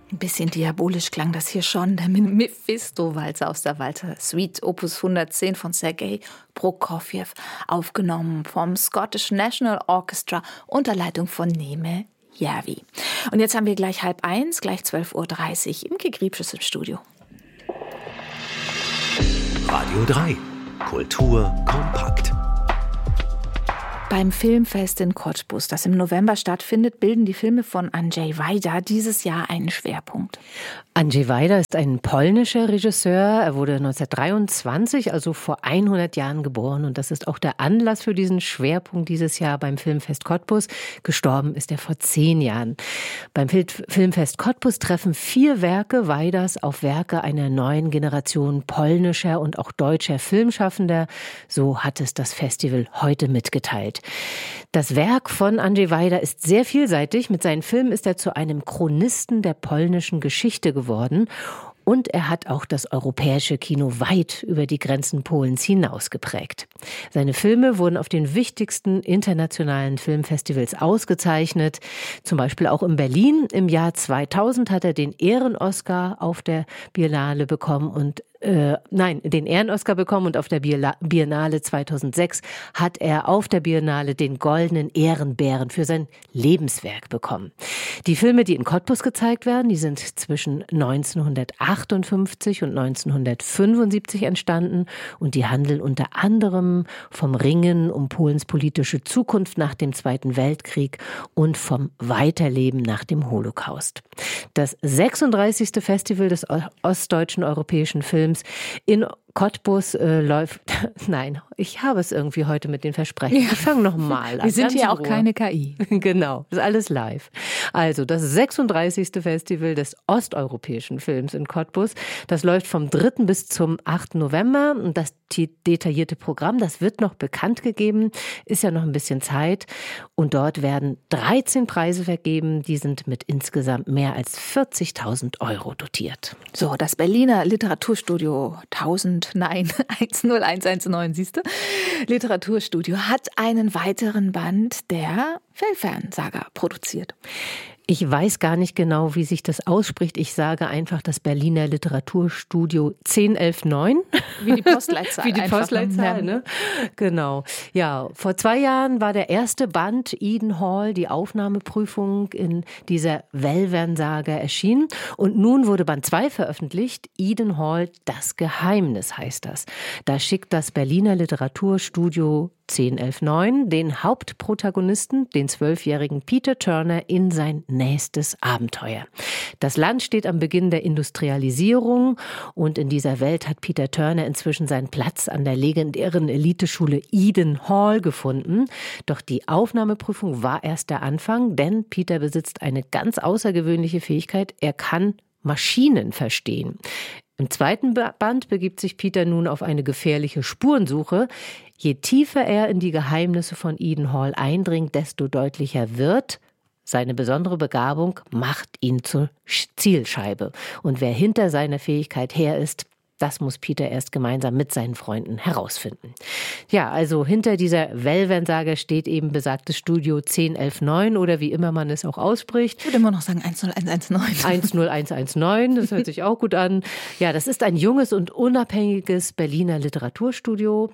Ein bisschen diabolisch klang das hier schon. Der Mephisto-Walzer aus der Walter Suite, Opus 110 von Sergei Prokofjew, aufgenommen vom Scottish National Orchestra unter Leitung von Neme Järvi. Und jetzt haben wir gleich 12:30, gleich 12:30 Uhr Imke Griebsches im Studio. Radio 3, Kultur kompakt. Beim Filmfest in Cottbus, das im November stattfindet, bilden die Filme von Andrzej Wajda dieses Jahr einen Schwerpunkt. Andrzej Wajda ist ein polnischer Regisseur. Er wurde 1923, also vor 100 Jahren geboren. Und das ist auch der Anlass für diesen Schwerpunkt dieses Jahr beim Filmfest Cottbus. Gestorben ist er vor 10 Jahren. Beim Filmfest Cottbus treffen 4 Werke Wajdas auf Werke einer neuen Generation polnischer und auch deutscher Filmschaffender. So hat es das Festival heute mitgeteilt. Das Werk von Andrzej Wajda ist sehr vielseitig. Mit seinen Filmen ist er zu einem Chronisten der polnischen Geschichte geworden. Und er hat auch das europäische Kino weit über die Grenzen Polens hinaus geprägt. Seine Filme wurden auf den wichtigsten internationalen Filmfestivals ausgezeichnet. Zum Beispiel auch in Berlin. Im Jahr 2000 hat er den Ehren-Oscar auf der Biennale bekommen und den Ehren-Oscar bekommen und auf der Biennale 2006 hat er auf der Biennale den Goldenen Ehrenbären für sein Lebenswerk bekommen. Die Filme, die in Cottbus gezeigt werden, die sind zwischen 1958 und 1975 entstanden und die handeln unter anderem vom Ringen um Polens politische Zukunft nach dem Zweiten Weltkrieg und vom Weiterleben nach dem Holocaust. Das 36. Festival des ostdeutschen europäischen Films in Cottbus läuft. Nein, ich habe es irgendwie heute mit den Versprechen. Ich fange nochmal an. Wir sind hier auch keine KI. Genau, ist alles live. Also das 36. Festival des osteuropäischen Films in Cottbus, das läuft vom 3. bis zum 8. November. Und das detaillierte Programm, das wird noch bekannt gegeben, ist ja noch ein bisschen Zeit. Und dort werden 13 Preise vergeben, die sind mit insgesamt mehr als 40.000 € dotiert. So, das Berliner Literaturstudio 10119, siehst du? Literaturstudio hat einen weiteren Band der Fellfernsaga produziert. Ich weiß gar nicht genau, wie sich das ausspricht. Ich sage einfach das Berliner Literaturstudio 10119. Wie die Postleitzahl. Wie die Postleitzahl, ne? Genau. Ja, vor 2 Jahren war der erste Band Eden Hall, die Aufnahmeprüfung in dieser Wellvern-Saga erschienen. Und nun wurde Band 2 veröffentlicht. Eden Hall, das Geheimnis heißt das. Da schickt das Berliner Literaturstudio 10119 den Hauptprotagonisten, den 12-jährigen Peter Turner, in sein nächstes Abenteuer. Das Land steht am Beginn der Industrialisierung und in dieser Welt hat Peter Turner inzwischen seinen Platz an der legendären Eliteschule Eden Hall gefunden. Doch die Aufnahmeprüfung war erst der Anfang, denn Peter besitzt eine ganz außergewöhnliche Fähigkeit. Er kann Maschinen verstehen. Im 2. Band begibt sich Peter nun auf eine gefährliche Spurensuche. Je tiefer er in die Geheimnisse von Eden Hall eindringt, desto deutlicher wird, seine besondere Begabung macht ihn zur Zielscheibe. Und wer hinter seiner Fähigkeit her ist, das muss Peter erst gemeinsam mit seinen Freunden herausfinden. Ja, also hinter dieser Wellvern-Saga steht eben besagtes Studio 10119 oder wie immer man es auch ausspricht. Ich würde immer noch sagen 10119. 10119, das hört sich auch gut an. Ja, das ist ein junges und unabhängiges Berliner Literaturstudio.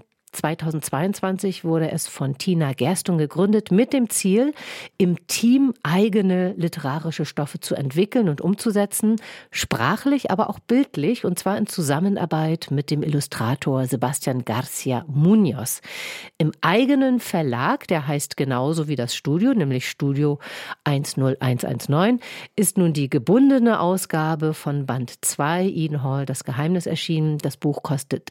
2022 wurde es von Tina Gerstung gegründet mit dem Ziel, im Team eigene literarische Stoffe zu entwickeln und umzusetzen, sprachlich, aber auch bildlich, und zwar in Zusammenarbeit mit dem Illustrator Sebastian García Muñoz. Im eigenen Verlag, der heißt genauso wie das Studio, nämlich Studio 10119, ist nun die gebundene Ausgabe von Band 2, Eden Hall, das Geheimnis, erschienen. Das Buch kostet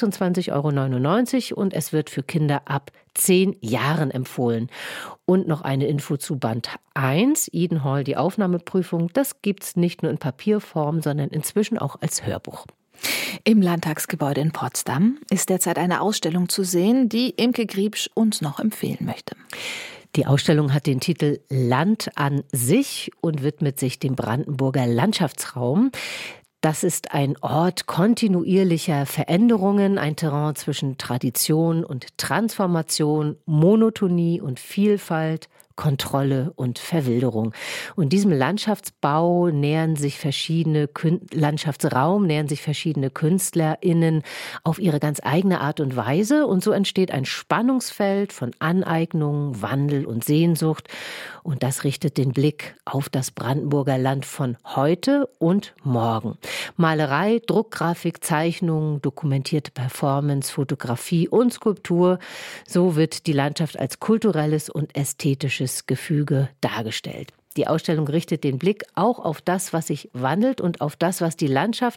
26,99 € und es wird für Kinder ab 10 Jahren empfohlen. Und noch eine Info zu Band 1, Eden Hall, die Aufnahmeprüfung. Das gibt's nicht nur in Papierform, sondern inzwischen auch als Hörbuch. Im Landtagsgebäude in Potsdam ist derzeit eine Ausstellung zu sehen, die Imke Griebsch uns noch empfehlen möchte. Die Ausstellung hat den Titel Land an sich und widmet sich dem Brandenburger Landschaftsraum. Das ist ein Ort kontinuierlicher Veränderungen, ein Terrain zwischen Tradition und Transformation, Monotonie und Vielfalt, Kontrolle und Verwilderung. Und diesem Landschaftsraum nähern sich verschiedene KünstlerInnen auf ihre ganz eigene Art und Weise. Und so entsteht ein Spannungsfeld von Aneignung, Wandel und Sehnsucht. Und das richtet den Blick auf das Brandenburger Land von heute und morgen. Malerei, Druckgrafik, Zeichnungen, dokumentierte Performance, Fotografie und Skulptur. So wird die Landschaft als kulturelles und ästhetisches Gefüge dargestellt. Die Ausstellung richtet den Blick auch auf das, was sich wandelt und auf das, was die Landschaft